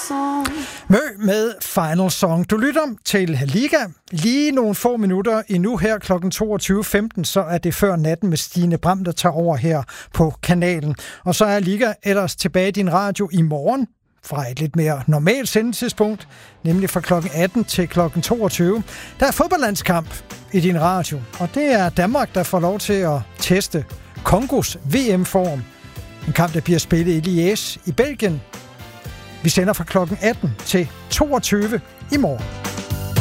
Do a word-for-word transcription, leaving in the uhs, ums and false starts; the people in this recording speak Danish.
song. Mø med Final Song. Du lytter til Liga. Lige nogle få minutter endnu her klokken toogtyve femten, så er det før natten med Stine Bram, der tager over her på kanalen. Og så er Liga ellers tilbage i din radio i morgen fra et lidt mere normalt sendetidspunkt, nemlig fra klokken atten til klokken toogtyve. Der er fodboldlandskamp i din radio, og det er Danmark, der får lov til at teste Kongos V M-form. En kamp, der bliver spillet i Liège i Belgien. Vi sender fra klokken atten til toogtyve i morgen.